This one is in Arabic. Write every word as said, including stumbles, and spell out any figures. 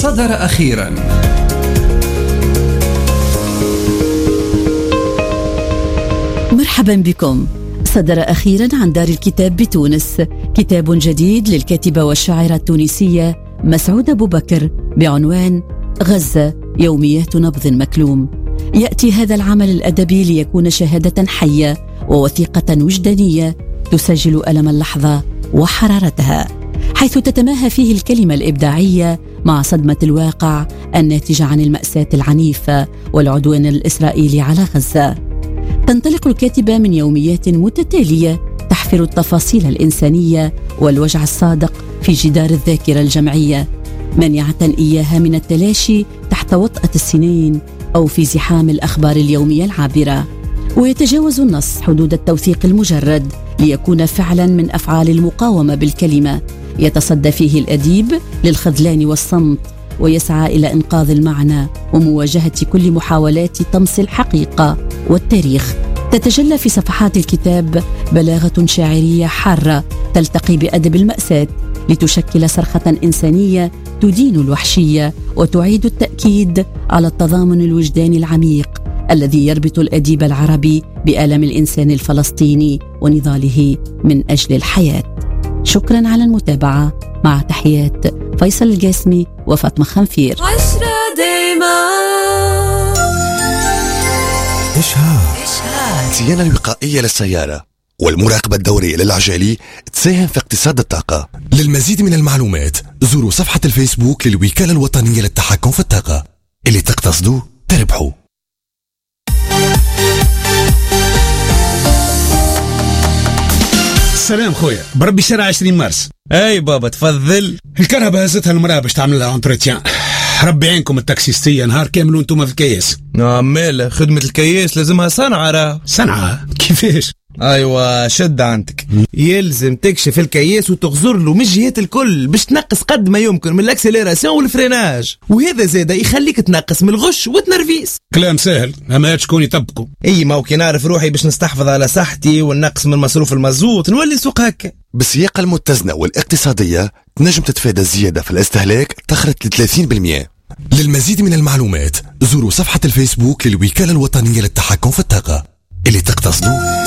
صدر أخيرا. مرحبا بكم. صدر أخيرا عن دار الكتاب بتونس كتاب جديد للكاتبة والشاعرة التونسية مسعود أبو بكر بعنوان غزة يوميات نبض مكلوم. يأتي هذا العمل الأدبي ليكون شهادة حية ووثيقة وجدانية تسجل ألم اللحظة وحرارتها، حيث تتماهى فيه الكلمة الإبداعية مع صدمة الواقع الناتجة عن المأساة العنيفة والعدوان الإسرائيلي على غزة. تنطلق الكاتبة من يوميات متتالية تحفر التفاصيل الإنسانية والوجع الصادق في جدار الذاكرة الجمعية، مانعة إياها من التلاشي تحت وطأة السنين أو في زحام الأخبار اليومية العابرة. ويتجاوز النص حدود التوثيق المجرد ليكون فعلا من أفعال المقاومة بالكلمة، يتصدى فيه الأديب للخذلان والصمت ويسعى إلى إنقاذ المعنى ومواجهة كل محاولات طمس الحقيقة والتاريخ. تتجلى في صفحات الكتاب بلاغة شاعرية حارة تلتقي بأدب المأساة لتشكل صرخة إنسانية تدين الوحشية وتعيد التأكيد على التضامن الوجداني العميق الذي يربط الأديب العربي بألم الإنسان الفلسطيني ونضاله من أجل الحياة. شكرا على المتابعة، مع تحيات فيصل الجاسمي وفاطمة خنفير. عشرة دايما إشهار الصيانة الوقائية للسيارة والمراقبة الدورية للعجالي تساهم في اقتصاد الطاقة. للمزيد من المعلومات زوروا صفحة الفيسبوك للوكالة الوطنية للتحكم في الطاقة. اللي تقتصدوا تربحوا. سلام خويا، بربي شارع عشرين مارس. اي بابا تفضل. الكرهبة هزتها المرأة باش تعمل لها انتريتيان. ربي عينكم التاكسيستية نهار كامل وانتم في الكياس. نعم ماله، خدمة الكياس لازمها صنعة. راه صنعة كيفاش؟ ايوه شد عندك، يلزم تكشف الكياس وتغزر له من الجهات الكل باش تنقص قد ما يمكن من الاكسليراسيون والفريناج، وهذا زاده يخليك تنقص من الغش والتنرفيس. كلام سهل، اما شكون يطبقوا؟ اي ما كي نعرف روحي باش نستحفظ على صحتي ونقص من مصروف المازوت نولي سوق هكا. بالسياقة المتزنة والاقتصادية تنجم تتفادى الزيادة في الاستهلاك تخرج ل ثلاثين بالمئة. للمزيد من المعلومات زوروا صفحة الفيسبوك للوكالة الوطنية للتحكم في الطاقة. اللي تقتصدوا